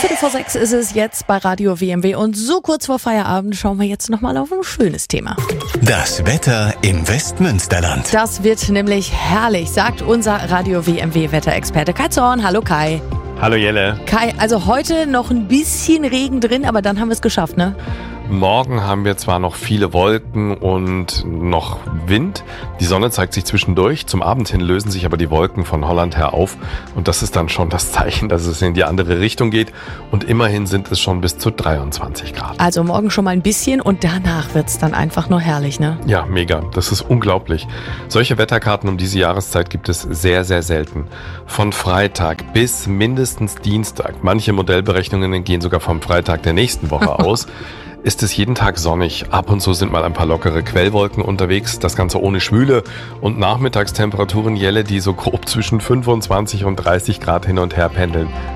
5:45 ist es jetzt bei Radio WMW und so kurz vor Feierabend schauen wir jetzt nochmal auf ein schönes Thema. Das Wetter im Westmünsterland. Das wird nämlich herrlich, sagt unser Radio WMW Wetterexperte Kai Zorn. Hallo Kai. Hallo Jelle. Kai, also heute noch ein bisschen Regen drin, aber dann haben wir es geschafft, ne? Morgen haben wir zwar noch viele Wolken und noch Wind. Die Sonne zeigt sich zwischendurch. Zum Abend hin lösen sich aber die Wolken von Holland her auf. Und das ist dann schon das Zeichen, dass es in die andere Richtung geht. Und immerhin sind es schon bis zu 23 Grad. Also morgen schon mal ein bisschen und danach wird's dann einfach nur herrlich, ne? Ja, mega. Das ist unglaublich. Solche Wetterkarten um diese Jahreszeit gibt es sehr, sehr selten. Von Freitag bis mindestens Dienstag. Manche Modellberechnungen gehen sogar vom Freitag der nächsten Woche aus. Ist es jeden Tag sonnig. Ab und zu sind mal ein paar lockere Quellwolken unterwegs. Das Ganze ohne Schwüle und Nachmittagstemperaturen, Jelle, die so grob zwischen 25 und 30 Grad hin und her pendeln.